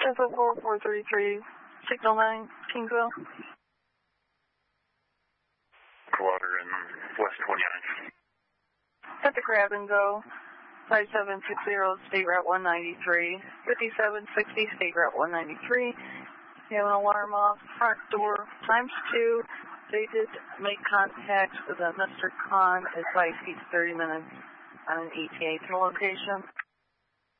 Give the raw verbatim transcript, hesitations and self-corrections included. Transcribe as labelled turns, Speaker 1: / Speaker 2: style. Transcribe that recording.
Speaker 1: Central four four three three, Signal nine, Kingsville.
Speaker 2: Water in West twenty-nine.
Speaker 1: Set the grab and go. five seven six zero, State Route one ninety-three. fifty-seven sixty, State Route one ninety-three. You have an alarm off, front door, times two. They did make contact with a Mister Khan at five feet thirty minutes on an E T A to location.